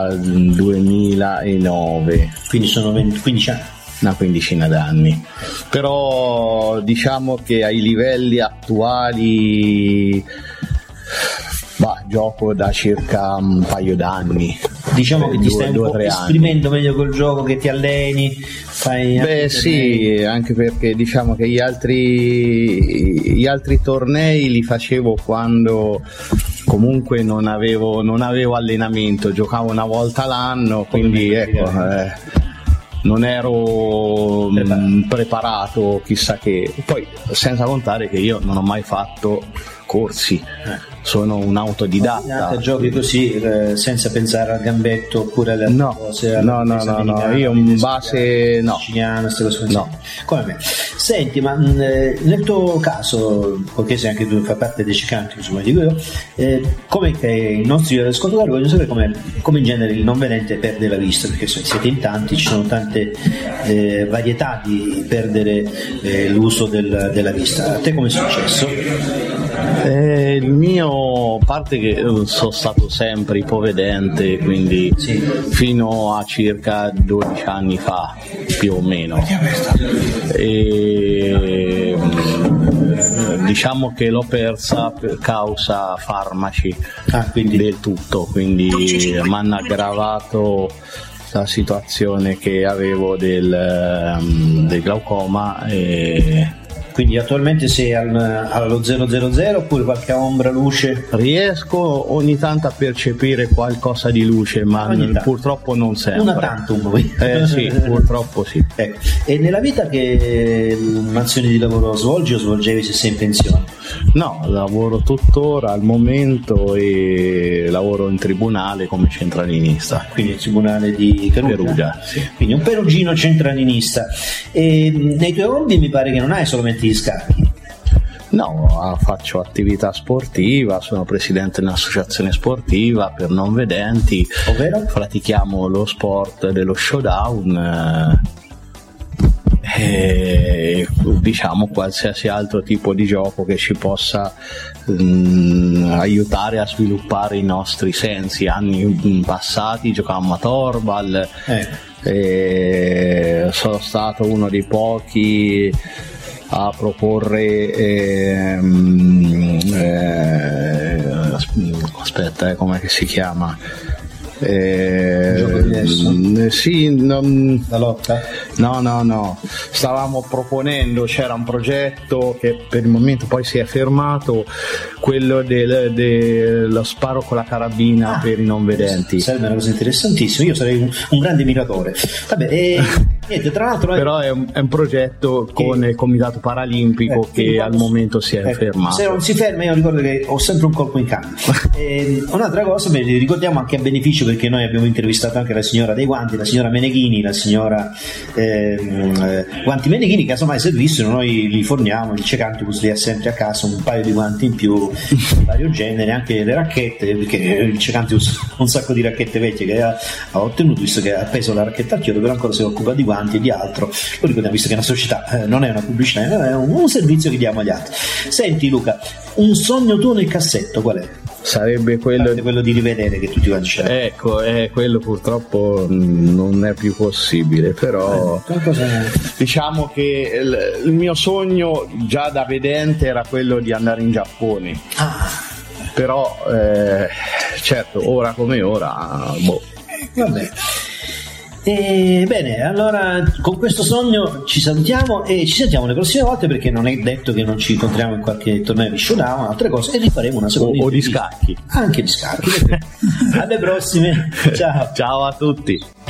2009. Quindi sono 15 anni. Una quindicina d'anni, però diciamo che ai livelli attuali gioco da circa un paio d'anni. Diciamo che ti stai un po' esprimendo meglio col gioco, che ti alleni, fai... sì, anche perché diciamo che gli altri tornei li facevo quando comunque non avevo allenamento, giocavo una volta l'anno, quindi non ero preparato chissà che. Poi senza contare che io non ho mai fatto corsi, sono un autodidatta. Giochi così senza pensare al gambetto oppure alle altre cose? No, io in base no. Come me. Senti, ma nel tuo caso, poiché sei anche tu, fai parte dei cicanti, insomma dico io, come che i nostri ascoltatori vogliono sapere come in genere il non vedente perde la vista, perché siete in tanti, ci sono tante varietà di perdere l'uso della vista. A te come è successo? Il mio, a parte che sono stato sempre ipovedente, quindi fino a circa 12 anni fa più o meno, e diciamo che l'ho persa per causa farmaci del tutto, quindi mi hanno aggravato la situazione che avevo del glaucoma. Quindi attualmente sei allo 000 oppure qualche ombra, luce? Riesco ogni tanto a percepire qualcosa di luce, ma purtroppo non sempre. Una tantum. Sì, purtroppo sì. E nella vita che azioni di lavoro svolgi o svolgevi se sei in pensione? No, lavoro tuttora al momento e lavoro in tribunale come centralinista. Quindi il tribunale di Perugia. Sì. Quindi un perugino centralinista. E nei tuoi hobby mi pare che non hai solamente gli scacchi. No, faccio attività sportiva, sono presidente di un'associazione sportiva per non vedenti. Ovvero? Pratichiamo lo sport dello showdown. Diciamo qualsiasi altro tipo di gioco che ci possa aiutare a sviluppare i nostri sensi. Anni passati giocavamo a Torbal, sono stato uno dei pochi a proporre aspetta, com'è che si chiama? La lotta? No, stavamo proponendo, c'era un progetto che per il momento poi si è fermato, quello dello sparo con la carabina per i non vedenti. Sarebbe una cosa interessantissima, io sarei un grande miratore. Vabbè, niente, tra l'altro però è un progetto con il Comitato Paralimpico che al momento si è fermato. Se non si ferma, io ricordo che ho sempre un colpo in canna. Un'altra cosa, ricordiamo anche a beneficio, perché noi abbiamo intervistato anche la signora dei guanti, la signora Meneghini, la signora Guanti Meneghini, casomai servissero noi li forniamo, il Cecantibus li ha sempre a casa un paio di guanti in più di vario genere, anche le racchette, perché il Cecantibus ha un sacco di racchette vecchie che ha ottenuto, visto che ha preso la racchetta al chiodo, però ancora si occupa di guanti e di altro. Lo ricordiamo, visto che è una società, non è una pubblicità, è un servizio che diamo agli altri. Senti Luca, un sogno tuo nel cassetto qual è? Sarebbe quello di rivedere che tutti quanti c'erano. Ecco, quello purtroppo non è più possibile, però diciamo che il mio sogno già da vedente era quello di andare in Giappone. Però certo, ora come ora vabbè. Bene, allora con questo sogno ci salutiamo e ci sentiamo le prossime volte, perché non è detto che non ci incontriamo in qualche torneo di showdown, altre cose, e rifaremo una seconda o di scacchi, anche di scacchi. Alle prossime, ciao a tutti.